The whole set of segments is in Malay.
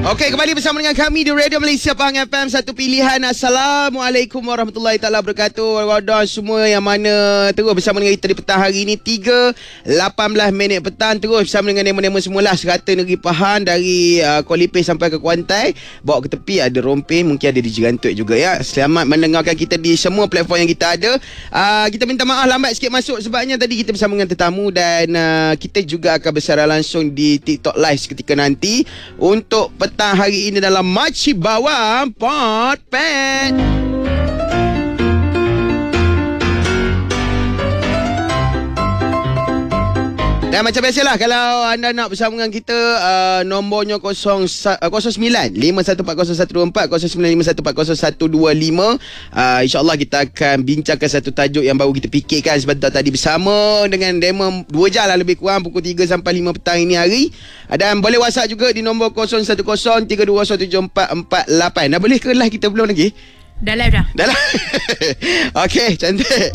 Okey, kembali bersama dengan kami di Radio Malaysia Pahang FM, satu pilihan. Assalamualaikum warahmatullahi taala wabarakatuh. Wadah semua yang mana terus bersama dengan kita di petang hari ini 3:18 petang, terus bersama dengan demo-demo semualah serata negeri Pahang, dari Kuala Lumpur sampai ke Kuantan. Bawa ke tepi ada rompeng, mungkin ada di Jerantut juga ya. Selamat mendengarkan kita di semua platform yang kita ada. Kita minta maaf lambat sikit masuk sebabnya tadi kita bersama dengan tetamu, dan kita juga akan bersiaran langsung di TikTok Live seketika nanti untuk petang hari ini dalam Makcik Bawang Pot Pet. Dan macam biasalah, kalau anda nak bersama dengan kita, nombornya 09 514014, 0951401425. InsyaAllah kita akan bincangkan satu tajuk yang baru kita fikirkan sebentar tadi bersama dengan demo 2 jam lah lebih kurang, pukul 3 sampai 5 petang ini hari. Dan boleh WhatsApp juga di nombor 0103217448. Dah boleh ke live kita belum lagi? Dah live dah. Dah live. Okey, cantik.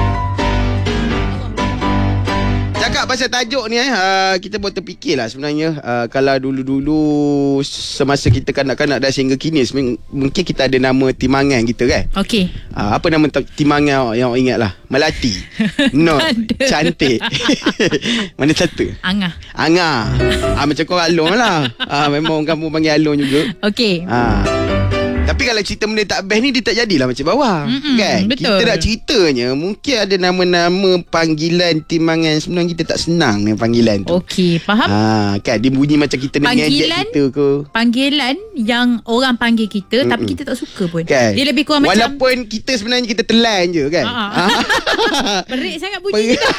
Cakap pasal tajuk ni kita boleh terfikirlah sebenarnya, kalau dulu-dulu semasa kita kanak-kanak dah sehingga kini mungkin kita ada nama timangan kita kan. Okey. Apa nama timangan yang awak ingat lah? Melati. No. Cantik. Mana satu? Angah. Macam kau Along lah. Memang orang kampung panggil Along juga. Okey. Tapi kalau cerita benda tak best ni, dia tak jadilah Makcik Bawang. Kan? Betul. Kita nak ceritanya, mungkin ada nama-nama panggilan timangan sebenarnya kita tak senang dengan panggilan tu. Okey, faham? Kan dia bunyi macam kita nak ngejek kita ke. Panggilan yang orang panggil kita tapi kita tak suka pun. Kan? Dia lebih kurang walaupun kita sebenarnya kita telan je kan. Perik sangat bunyi kita.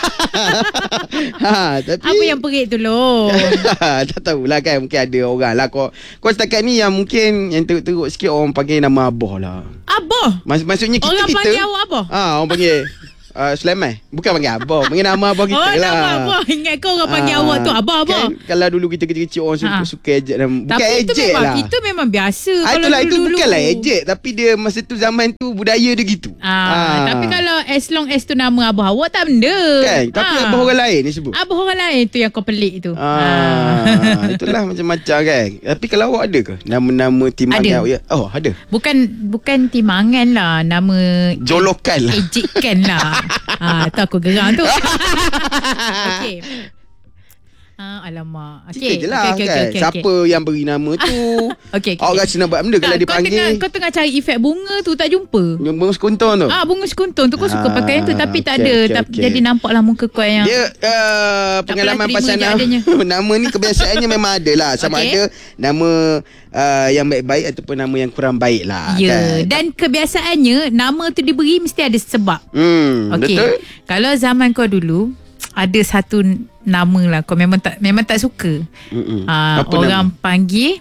Tapi apa yang perik tu loh? tak tahulah kan, mungkin ada orang lah. Kau setakat ni yang mungkin yang teruk-teruk sikit, orang panggil nama Abah lah. Abah? Maksudnya kita orang panggil awak Abah? Orang panggil Sulaiman. Bukan panggil Abah, panggil nama Abah kita lah. Nama Abah. Ingat kau orang panggil awak tu Abah. Kan, kalau dulu kita kecil-kecil orang suka ejek. Bukan tapi ejek lah. Itu memang biasa. Kalau itulah, dulu-dulu. Itu bukanlah ejek, tapi dia masa tu zaman tu budaya dia gitu. Tapi kalau as long as tu nama Abah awak tak benda. Kan, tapi Abah orang lain ni sebut. Abah orang lain tu yang kau pelik tu. Itulah macam-macam kan. Tapi kalau awak ada ke nama-nama timangan? Ada. Bukan timangan lah, nama jolokan lah. Ejekan lah. Tu aku geram tu. Okey. Alamak. Okey. Okay. Siapa yang beri nama tu? Okey. Awak rasa nak buat benda kalau dipanggil. Kau tengah cari efek bunga tu, tak jumpa. Bunga sekuntun tu. Bunga sekuntun tu kau suka pakai yang tu, tapi tak ada. Jadi nampaklah muka kau yang dia pengalaman pasal nama ni kebiasaannya memang ada lah. Sama ada nama yang baik-baik ataupun nama yang kurang baik lah. Ya, kan? Dan kebiasaannya nama tu diberi mesti ada sebab. Betul. Kalau zaman kau dulu ada satu nama lah kau memang tak suka. Orang nama? Panggil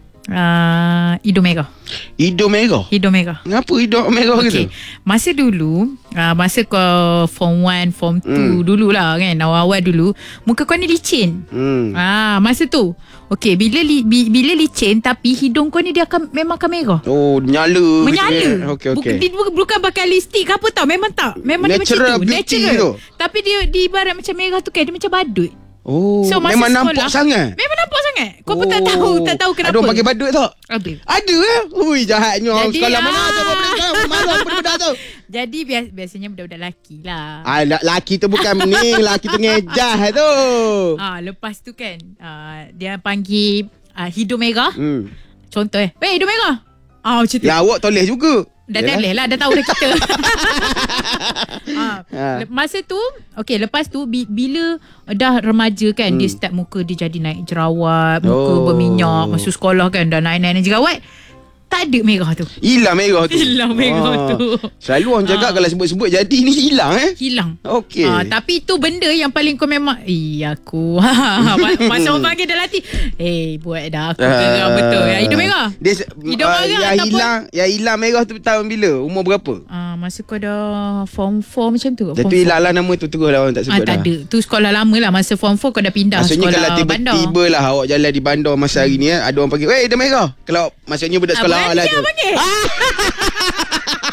hidung merah. Hidung merah? Kenapa hidung merah gitu? Masa dulu, masa kau form 1, form 2 dululah kan, awal-awal dulu, muka kau ni licin. Masa tu. Okey, bila licin tapi hidung kau ni dia memang akan merah. Menyala. Okey. Bukan pakai lipstick ke apa tau, memang dia macam tu. Natural. Tapi dia ibarat macam merah tu kan, dia macam badut. So, memang nampak sangat. Kau pun tak tahu kenapa. Ada orang pakai badut tak? Ada Ui, jahatnya. Jadi, sekolah mana tu marah budak-budak tu. Jadi biasanya budak-budak lelaki lah. Lelaki tu bukan ni, lelaki tu ngejah tu. Lepas tu kan dia panggil hidung merah. Contoh hidung merah. Macam tu. Ya, awak toleh juga. Dah toleh lah, dah tahu dah kita. Masa tu lepas tu bila dah remaja kan, dia start muka dia jadi naik jerawat, muka berminyak, masuk sekolah kan dah naik jerawat. Tak ada merah tu. Hilang merah tu. Selalu orang jaga kalau sebut-sebut jadi ni hilang. Okey. Tapi tu benda yang paling kau memang aku. Masa orang panggil dah latih. Buat dah aku geram betul. Hidung merah. Hidung merah yang hilang merah tu tahun bila? Umur berapa? Masa kau dah form 4 macam tu. Jadi hilang nama tu terus lah orang tak sebut dah. Tak ada. Tu sekolah lama lah. Masa form 4 kau dah pindah. Maksudnya sekolah kalau tiba-tiba lah awak jalan di bandar masa hari ni, ada orang panggil hidung merah. Kalau maksudnya budak sekolah lah tu.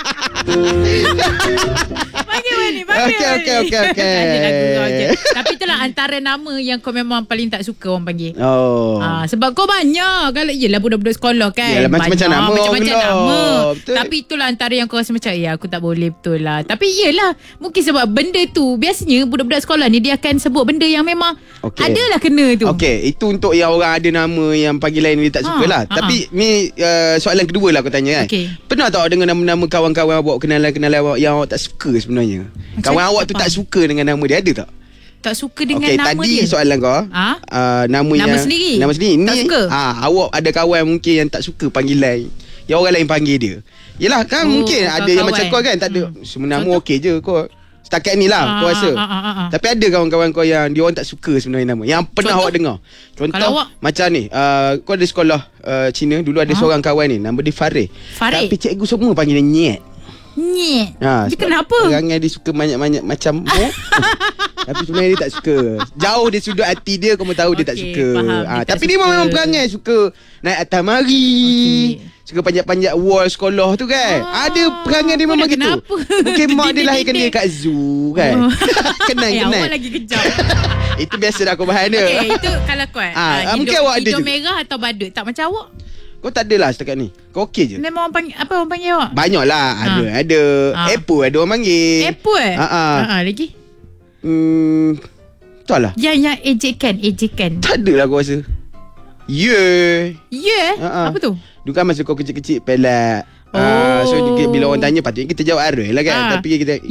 Okey. Ada lagu kau je. Tapi itulah antara nama yang kau memang paling tak suka orang panggil. Sebab kau banyak. Kalau yelah budak-budak sekolah kan. Yalah, macam-macam nama. Macam-macam nama. Betul. Tapi itulah antara yang kau rasa macam aku tak boleh betul lah. Tapi yelah, mungkin sebab benda tu biasanya budak-budak sekolah ni dia akan sebut benda yang memang adalah kena tu. Okey, itu untuk yang orang ada nama yang panggilan dia tak suka lah. Tapi ni soalan kedua lah aku tanya kan. Pernah tak awak dengar nama-nama kawan-kawan awak, kenalan-kenalan awak yang awak tak suka sebenarnya? Kawan awak tu tak suka dengan nama dia, ada tak? Tak suka dengan nama dia. Tadi soalan kau nama sendiri. Nama sendiri tak ni suka. Awak ada kawan mungkin yang tak suka panggilan yang orang lain panggil dia. Yelah kan, mungkin ada yang macam kau kan, tak ada semua nama okey je kau. Setakat ni lah kau rasa. Tapi ada kawan-kawan kau yang dia orang tak suka sebenarnya nama, yang pernah awak dengar. Contoh macam ni, kau ada sekolah Cina dulu, ada seorang kawan ni, nama dia Farid. Tapi cikgu semua panggil dia Nyet. Dia kenapa? Perangai dia suka banyak-banyak macam tapi sebenarnya dia tak suka. Jauh dari sudut hati dia, kau tahu dia tak suka. Tapi dia memang perangai suka naik atas mari, suka panjat-panjat wall sekolah tu kan. Ada perangai dia memang gitu. Mungkin mak dia lahirkan dia kat zoo kan. Kenal. Awak lagi kejam. Itu biasa dah kau bahan dia. Itu kalau kau mungkin awak ada hidung juga. merah atau badut. Tak macam awak. Kau tak adalah setakat ni. Kau okey je. Memang orang panggil, apa orang panggil awak? Banyak lah. Ada Apple ada orang panggil. Apple lagi? Tak lah. Yang ejekan. Tak adalah aku rasa. Apa tu? Dulu kan masa kau kecil-kecil pelat. So bila orang tanya patutnya kita jawab arah lah kan. Tapi kita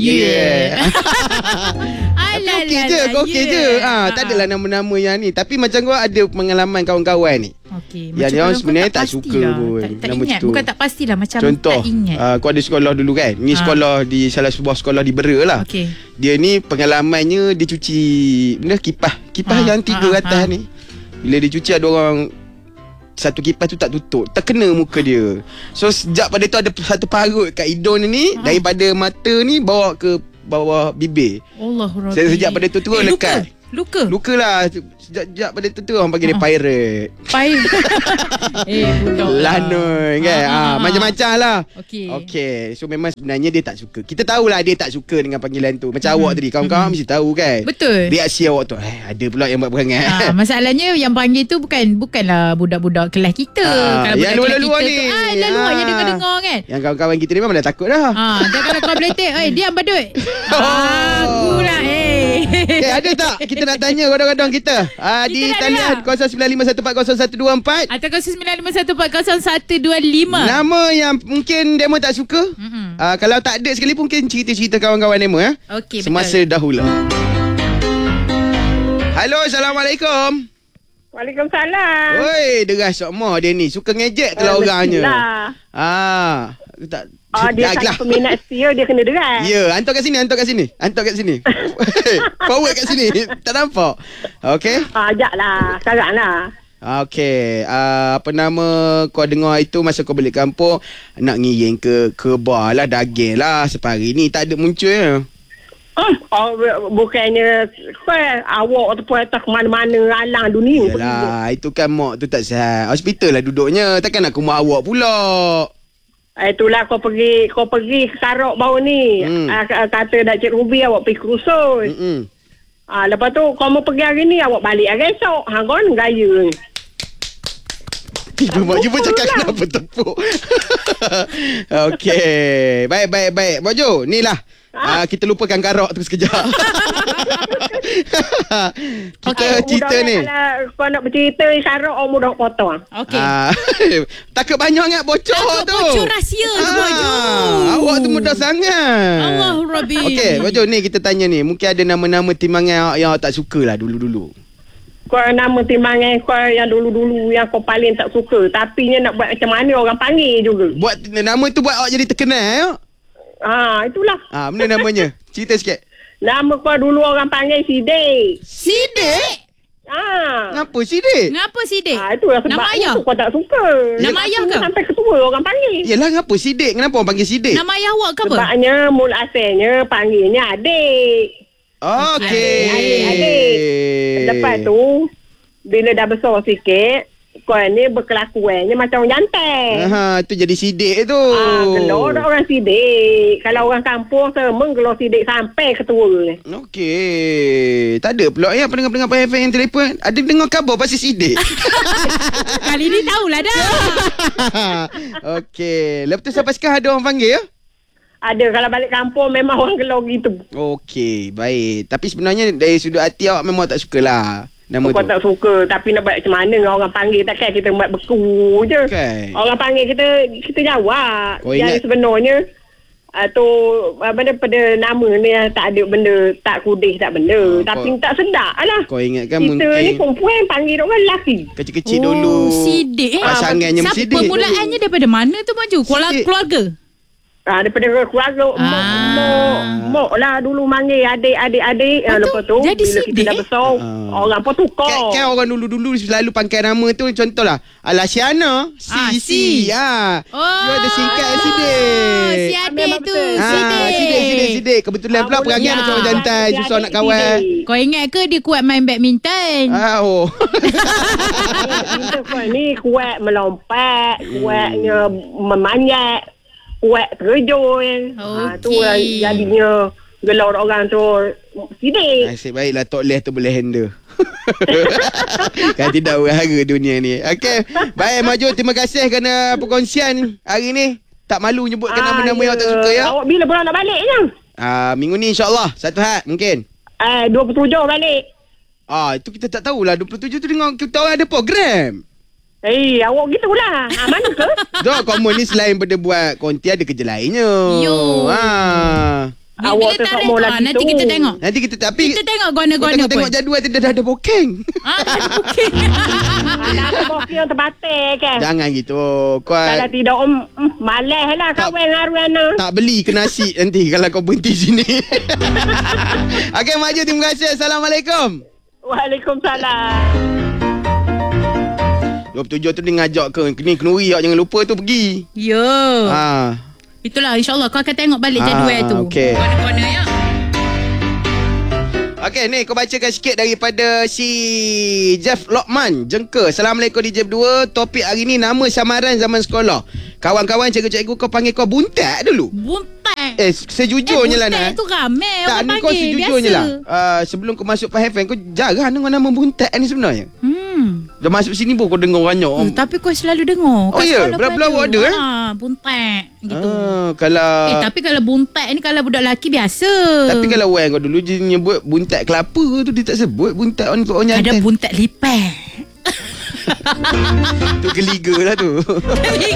Kau okey je. Tak adalah nama-nama yang ni. Tapi macam kau ada pengalaman kawan-kawan ni. Yang dia sebenarnya tak suka pun. Tak ingat. Bukan tak pastilah. Macam contoh, tak ingat. kau ada sekolah dulu kan. Ni sekolah di salah sebuah sekolah di Bera lah. Dia ni pengalamannya dia cuci kipas yang 3 atas ni. Bila dia cuci ada orang satu kipas tu tak tutup, terkena muka dia. So sejak pada tu ada satu parut kat hidung ni, daripada mata ni bawa ke bawah bibir. Allahuakbar. Sejak pada tu terus lekat. Luka lah. Sejak pada tu orang panggil dia pirate. Budak Lanoi kan. Macam-macam lah. Okay. So memang sebenarnya dia tak suka. Kita tahulah dia tak suka dengan panggilan tu. Macam awak tadi, kawan-kawan mesti tahu kan. Betul. Reaksi awak tu, ada pula yang buat perangai. Masalahnya yang panggil tu bukanlah budak-budak kelas kita. Kalau yang luar-luar ni. Luar yang dengar-dengar kan. Yang kawan-kawan kita ni memang dah takut dah. Dan kalau kau beletek, diam badut. Aku lah ada tak? Kita nak tanya kadang-kadang kita. Di talian 0951400124 atau 0951400125. Nama yang mungkin demo tak suka. Kalau tak ada sekali pun mungkin cerita-cerita kawan-kawan demo semasa dahulu. Halo, Assalamualaikum. Waalaikumsalam. Oi, deras sokma dia ni. Suka ngejek kalau orangnya. Dia sangat peminat setia, dia kena deras. Hantar kat sini. Forward kat sini. Tak nampak. Okey. Ajak lah, sekarang lah. Okey. Apa nama kau dengar itu masa kau balik kampung, nak ngiring ke bar lah, daging lah separi ni tak ada muncul ya. Bukannya awak tu pun tak mana-mana alang dunia. Yalah, itu kan mak tu tak sihat. Hospital lah duduknya. Takkan aku mak awak pula. Itulah kau pergi ke Sarok baru ni. Kata Dak Cik Ruby awak pergi kerusun. Lepas tu kau mau pergi hari ni, awak balik hari esok. Kau ni gaya ni. Mak jumpa cakap kenapa tepuk. Okey. Baik. Bojo, ni lah. Kita lupakan karok tu sekejap. Kita cerita ni. Kalau kau nak bercerita karok, orang mudah potong. Takut banyak sangat bocor tu. Bocor rahsia tu, Bojo. Awak tu mudah sangat. Allahu Rabbi. Okey, Bojo, ni kita tanya ni. Mungkin ada nama-nama timbangan yang awak tak suka lah dulu-dulu. Kau nama timbangan kau yang dulu-dulu yang kau paling tak suka, tapi nak buat macam mana orang panggil juga. Buat nama tu buat awak jadi terkenal. Itulah. Mana namanya? Cerita sikit. Nama kau dulu orang panggil Sidik. Sidik? Kenapa Sidik? Itulah sebab nama ayah kau tak suka. Nama ayah ke? Sampai ketua orang panggil. Yelah, kenapa Sidik? Kenapa orang panggil Sidik? Nama ayah awak ke apa? Sebabnya mula asalnya panggilnya adik. Okey. Adik. Lepas tu bila dah besar sikit, kau ni berkelakuannya macam orang jantan. Tu jadi sidik tu. Gelor orang sidik. Kalau orang kampung semua gelor sidik sampai ketua. Okey. Tak ada pula ya pendengar-pendengar Pahang FM yang telefon. Ada dengar khabar pasal sidik. Kali ni tahulah dah. Okey. Lepas tu sampai sekarang ada orang panggil ya? Ada, kalau balik kampung memang orang gelor gitu. Okey, baik. Tapi sebenarnya dari sudut hati awak memang tak sukalah nama Kau tu. tak suka, tapi nak buat macam mana dengan orang panggil, takkan kita buat beku je. Kan. Orang panggil kita jawab. Kau Jadi ingat- sebenarnya tu pada nama ni tak ada benda, tak kudis tak benda. Tapi tak sedap lah. Kau ingatkan Kita mungkin ni perempuan panggil orang lelaki. kecil-kecil dulu. Sidik Pasangannya Siapa bersidik. permulaannya daripada mana tu Maju? Sidik. Keluarga? Daripada keluarga mak lah dulu manggil adik-adik. Lepas tu jadi bila sidik, kita dah besar orang pun tukar. Kan orang dulu-dulu selalu pangkai nama tu. Contohlah Alasiana Si. Dia ada singkat Sidik. Si adik tu Sidik. Kebetulan pula perangai macam orang jantan. Susah nak kawan. Kau ingat ke dia kuat main badminton? Kita kau ni kuat melompat, kuatnya memanjat, kuat terjun. Tu Okey. yang jadinya gelor orang tu sidik. Nasib baiklah Tok Les tu boleh handle. Kan tidak berharga dunia ni. Okey. Baik Maju, terima kasih kerana perkongsian hari ni. Tak malu nyebutkan nama-nama yang awak tak suka ya. Awak bila pula nak balik je? Minggu ni insyaAllah. Satu had mungkin. 27 balik. Itu kita tak tahulah. 27 tu dengar kita orang ada program. Awak gitulah. Mana ke? Dok, kamu ni selain pada buat konti ada kerja lainnya. Yo. Awak Bila tu tarik sama lah nanti gitu. kita tengok. Nanti kita tapi Kita tengok gona-gona pun. tengok jadual tu dah ada booking. Okey. Ada bokeh yang terbatal kan? Jangan gitu. Kau Kalau tidak malas lah kawan dengan Arwana. tak beli ke nasi nanti kalau kau berhenti sini. Okey Maju, terima kasih. Assalamualaikum. Waalaikumsalam. 27 tu dia ngajak ke ni Kenuri awak jangan lupa tu pergi. Yo. Itulah insyaAllah kau akan tengok balik jadual tu. okey. Gona-gona ya. Okey ni kau bacakan sikit daripada si Jeff Lokman Jengka. Assalamualaikum DJ 2. Topik hari ni nama samaran zaman sekolah. Kawan-kawan cikgu-cikgu kau panggil kau buntat dulu. Buntat. Sejujurnya lah buntat Nak. tu ramai Tak, orang ni kau panggil. sejujurnya Biasa. lah. Sebelum kau masuk Pahang FM, kau jarang dengar nama buntat ni sebenarnya. Dah masuk sini pun kau dengar banyak. Tapi kau selalu dengar. Oh, ya? Belah-belah awak ada, buntat gitu. Kalau Tapi kalau buntat ni kalau budak lelaki biasa. tapi kalau orang kau dulu je nyebut buntat kelapa tu dia tak sebut buntat orang ada jantan. buntat lipat. Tu geliga lah tu.